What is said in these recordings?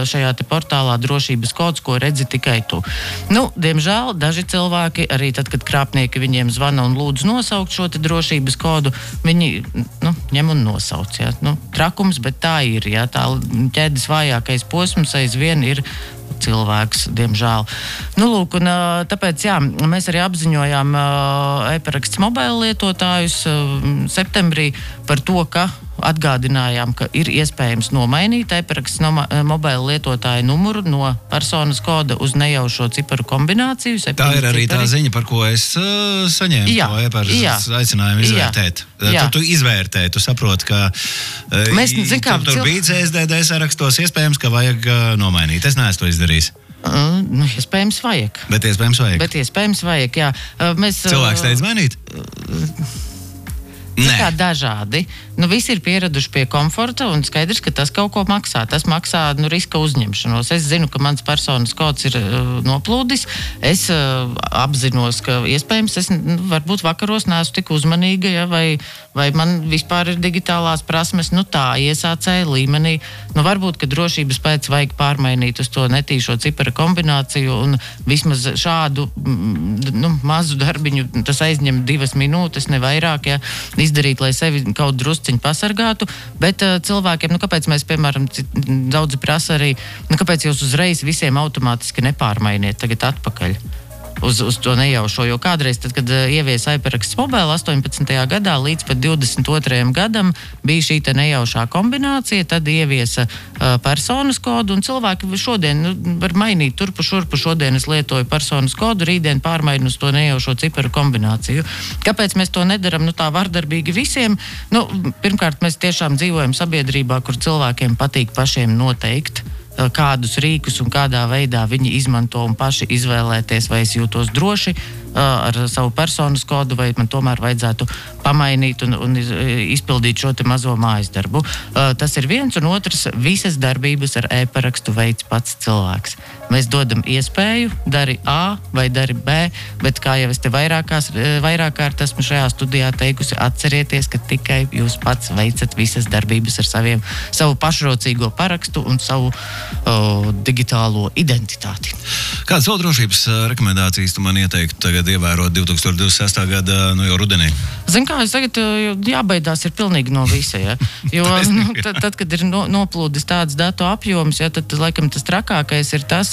šajā te portālā drošības kods, ko redzi tikai tu. Nu, diemžēl, daži cilvēki, arī tad, kad krāpnieki viņiem zvana un lūdz nosaukt šo te drošības kodu, viņi, ņem un nosauc, ja. Trakums, bet tā ir, ja. Tā ķēdes vājākais posms aizvien ir cilvēks, diemžēl. Lūk, un tāpēc, mēs arī apziņojām e-paraksts mobēlu lietotājus septembrī par to, ka atgādinājām, ka ir iespējams nomainīt e-paraksts mobēlu lietotāju numuru no personas koda uz nejaušo ciparu kombināciju. Tā ir arī tā ziņa, par ko es saņēmu to e-paraksts aicinājumu izvērtēt. Tu izvērtē, tu saproti, ka tur bija CSDD sarakstos, iespējams, ka vajag nomainīt. Es neesmu to izdarījis. Iespējams vajag. Bet iespējams vajag, jā. Cilvēks teica mainīt? Kā dažādi. Visi ir pieraduši pie komforta un skaidrs, ka tas kaut ko maksā. Tas maksā riska uzņemšanos. Es zinu, ka mans personas kods ir noplūdis. Es apzinos, ka iespējams es varbūt vakaros neesmu tik uzmanīga, ja, vai man vispār ir digitālās prasmes, tā iesācēja līmenī. Varbūt, ka drošības pēc vajag pārmainīt uz to netīšo cipara kombināciju un vismaz šādu mazu darbiņu, tas aizņem 2 minūtes, ne vairāk, ja, izdarīt, lai sevi kaut drusciņu pasargātu, bet cilvēkiem, kāpēc mēs, piemēram, daudzi prasa arī, kāpēc jūs uzreiz visiem automātiski nepārmainiet tagad atpakaļ uz to nejaušo, jo kādreiz, tad, kad ieviesa e-paraksts mobēlu 18. gadā līdz pat 22. gadam bija šī te nejaušā kombinācija, tad ieviesa personas kodu, un cilvēki šodien var mainīt turpu šurpu, šodien es lietoju personas kodu, rītdien pārmainu uz to nejaušo ciparu kombināciju. Kāpēc mēs to nedaram, tā vardarbīgi visiem? Pirmkārt, mēs tiešām dzīvojam sabiedrībā, kur cilvēkiem patīk pašiem noteikt, kādus rīkus un kādā veidā viņi izmanto un paši izvēlēties, vai es jūtos droši ar savu personas kodu, vai man tomēr vajadzētu pamainīt un izpildīt šo te mazo mājas darbu. Tas ir viens, un otrs, visas darbības ar e-parakstu veids pats cilvēks. Mēs dodam iespēju, dari A vai dari B, bet kā jau es te vairāk kārt esmu šajā studijā teikusi, atcerieties, ka tikai jūs pats veicat visas darbības ar savu pašrocīgo parakstu un savu digitālo identitāti. Kādas vēl drošības rekomendācijas tu man ieteiktu tagad ievērot 2026. gada jau rudenī? Zin kā, es tagad jābaidās ir pilnīgi no visa, ja? Jo tad, kad ir noplūdis tāds datu apjoms, ja, tad laikam tas trakākais ir tas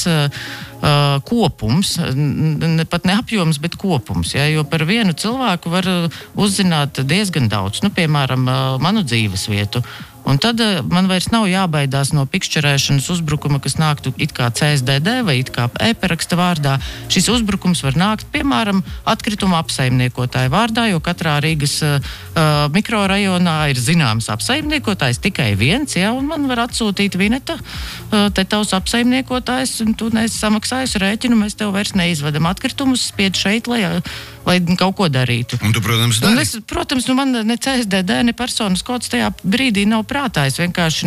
kopums, pat ne apjoms, bet kopums, ja? Jo par vienu cilvēku var uzzināt diezgan daudz, piemēram, manu dzīves vietu. Un tad man vairs nav jābaidās no pikšķerēšanas uzbrukuma, kas nāktu it kā CSDD vai it kā e-paraksta vārdā. Šis uzbrukums var nākt, piemēram, atkrituma apsaimniekotāja vārdā, jo katrā Rīgas mikrorajonā ir zināms apsaimniekotājs, tikai viens, ja, un man var atsūtīt Vineta, te tavs apsaimniekotājs, un tu neesi samaksājis rēķinu, mēs tev vairs neizvedam atkritumus, spied šeit, lai kaut ko darītu. Un tu, protams, dari? Protams, man ne CSDD, ne personas kods tajā brīdī nav prātā. Es vienkārši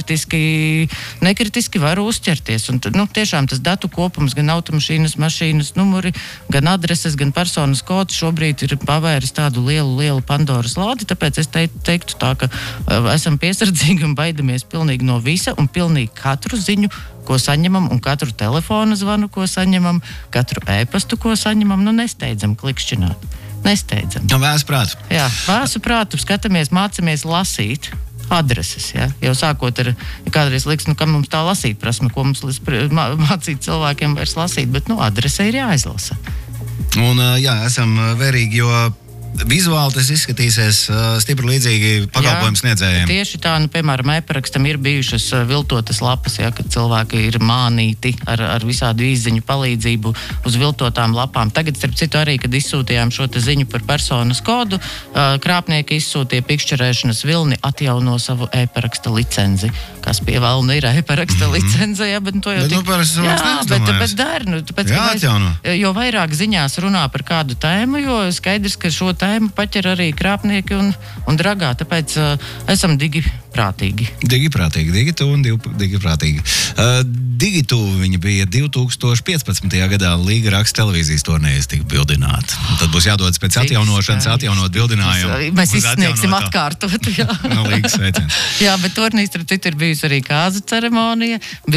nekritiski varu uzķerties. Un tiešām tas datu kopums, gan automašīnas, mašīnas numuri, gan adreses, gan personas kods šobrīd ir pavēris tādu lielu Pandoras lādi, tāpēc es teiktu tā, ka esam piesardzīgi un baidamies pilnīgi no visa un pilnīgi katru ziņu, ko saņemam, un katru telefona zvanu, ko saņemam, katru e-pastu, ko saņemam, nesteidzam klikšķināt. Nesteidzam. Vēsu prātu. Jā, vēsu prātu, skatāmies, mācamies lasīt adreses, ja? Jau sākot ar, kādreiz liks, kam mums tā lasīt prasme, ko mums mācīt cilvēkiem vairs lasīt, bet, adrese ir jāizlasa. Un, esam vērīgi, jo vizuāli tas izskatīsies stipri līdzīgi pakalpojumu sniedzējiem. Tieši tā, piemēram, e-parakstam ir bijušas viltotas lapas, ja, kad cilvēki ir mānīti ar visādu izziņu palīdzību uz viltotām lapām. Tagad, starp citu, arī, kad izsūtījām šo te ziņu par personas kodu, krāpnieki izsūtīja pikšķerēšanas vilni, atjauno savu e-paraksta licenzi. Kas pie velna ir e-paraksta licenze, ja, bet to jau bet dar, tāpēc, jo vairāk ziņās runā par kādu tēmu, jo skaidrs, ka šo tēmu paķer arī krāpnieki un dragā, tāpēc esam digiprātīgi. Digitu un digiprātīgi. Digitu viņa bija 2015. gadā Līga raksta televīzijas turnējas tika bildināta. Tad būs jādodas pēc atjaunošanas, atjaunot bildinājumu. Mēs izsniegsim atkārtot. Jā. Līgas sveiciens. Jā, bet turnīs, starp citu, ir bijusi arī kāzu ceremonija.